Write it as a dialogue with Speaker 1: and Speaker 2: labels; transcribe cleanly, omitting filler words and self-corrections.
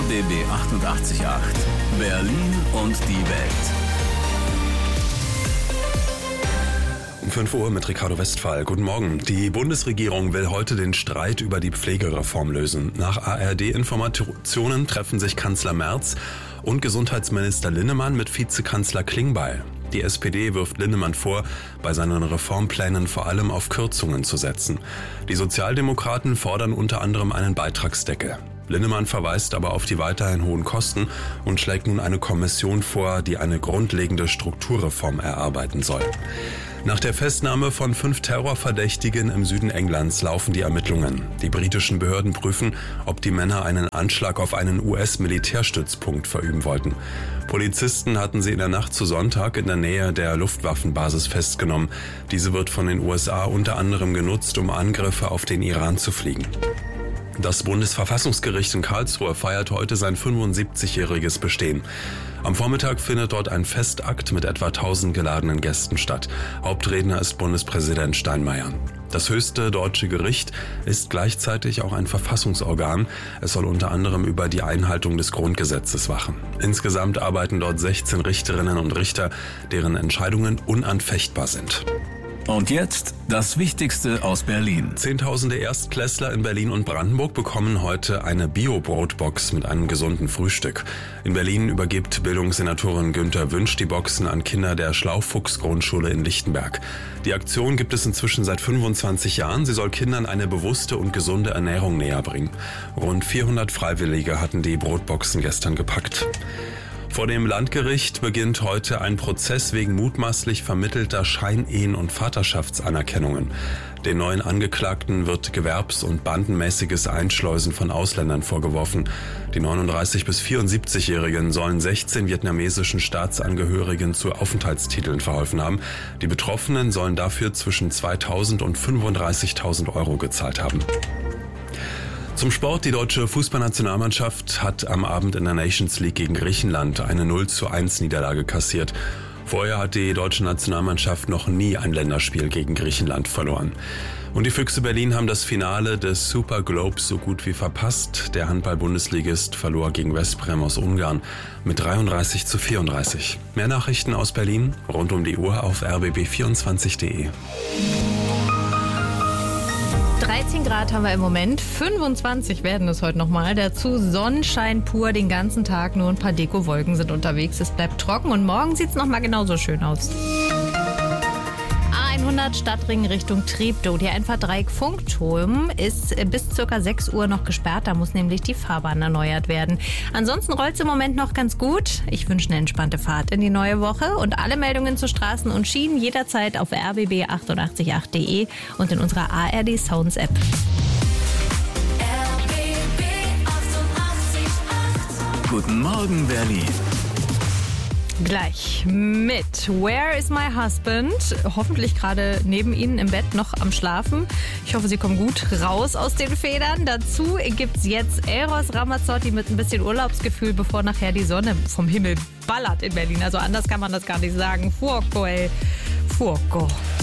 Speaker 1: RBB 88.8 Berlin und die Welt.
Speaker 2: Um 5 Uhr mit Ricardo Westphal. Guten Morgen. Die Bundesregierung will heute den Streit über die Pflegereform lösen. Nach ARD-Informationen treffen sich Kanzler Merz und Gesundheitsminister Linnemann mit Vizekanzler Klingbeil. Die SPD wirft Linnemann vor, bei seinen Reformplänen vor allem auf Kürzungen zu setzen. Die Sozialdemokraten fordern unter anderem einen Beitragsdeckel. Linnemann verweist aber auf die weiterhin hohen Kosten und schlägt nun eine Kommission vor, die eine grundlegende Strukturreform erarbeiten soll. Nach der Festnahme von 5 Terrorverdächtigen im Süden Englands laufen die Ermittlungen. Die britischen Behörden prüfen, ob die Männer einen Anschlag auf einen US-Militärstützpunkt verüben wollten. Polizisten hatten sie in der Nacht zu Sonntag in der Nähe der Luftwaffenbasis festgenommen. Diese wird von den USA unter anderem genutzt, um Angriffe auf den Iran zu fliegen. Das Bundesverfassungsgericht in Karlsruhe feiert heute sein 75-jähriges Bestehen. Am Vormittag findet dort ein Festakt mit etwa 1000 geladenen Gästen statt. Hauptredner ist Bundespräsident Steinmeier. Das höchste deutsche Gericht ist gleichzeitig auch ein Verfassungsorgan. Es soll unter anderem über die Einhaltung des Grundgesetzes wachen. Insgesamt arbeiten dort 16 Richterinnen und Richter, deren Entscheidungen unanfechtbar sind.
Speaker 1: Und jetzt das Wichtigste aus Berlin.
Speaker 2: Zehntausende Erstklässler in Berlin und Brandenburg bekommen heute eine Bio-Brotbox mit einem gesunden Frühstück. In Berlin übergibt Bildungssenatorin Günther Wünsch die Boxen an Kinder der Schlaufuchs-Grundschule in Lichtenberg. Die Aktion gibt es inzwischen seit 25 Jahren. Sie soll Kindern eine bewusste und gesunde Ernährung näher bringen. Rund 400 Freiwillige hatten die Brotboxen gestern gepackt. Vor dem Landgericht beginnt heute ein Prozess wegen mutmaßlich vermittelter Scheinehen und Vaterschaftsanerkennungen. Den neuen Angeklagten wird gewerbs- und bandenmäßiges Einschleusen von Ausländern vorgeworfen. Die 39- bis 74-Jährigen sollen 16 vietnamesischen Staatsangehörigen zu Aufenthaltstiteln verholfen haben. Die Betroffenen sollen dafür zwischen 2.000 und 35.000 Euro gezahlt haben. Zum Sport. Die deutsche Fußballnationalmannschaft hat am Abend in der Nations League gegen Griechenland eine 0:1 Niederlage kassiert. Vorher hat die deutsche Nationalmannschaft noch nie ein Länderspiel gegen Griechenland verloren. Und die Füchse Berlin haben das Finale des Super Globes so gut wie verpasst. Der Handball-Bundesligist verlor gegen Veszprém aus Ungarn mit 33:34. Mehr Nachrichten aus Berlin rund um die Uhr auf rbb24.de.
Speaker 3: 13 Grad haben wir im Moment, 25 werden es heute nochmal. Dazu Sonnenschein pur den ganzen Tag, nur ein paar Dekowolken sind unterwegs. Es bleibt trocken und morgen sieht es nochmal genauso schön aus. A100 Stadtring Richtung Treptow. Die Einfahrt Funkturm ist bis ca. 6 Uhr noch gesperrt. Da muss nämlich die Fahrbahn erneuert werden. Ansonsten rollt es im Moment noch ganz gut. Ich wünsche eine entspannte Fahrt in die neue Woche. Und alle Meldungen zu Straßen und Schienen jederzeit auf rbb888.de und in unserer ARD Sounds App.
Speaker 1: Guten Morgen, Berlin.
Speaker 3: Gleich mit Where is my husband? Hoffentlich gerade neben Ihnen im Bett noch am Schlafen. Ich hoffe, Sie kommen gut raus aus den Federn. Dazu gibt's jetzt Eros Ramazzotti mit ein bisschen Urlaubsgefühl, bevor nachher die Sonne vom Himmel ballert in Berlin. Also anders kann man das gar nicht sagen. Fuoco, ey. Fuoco.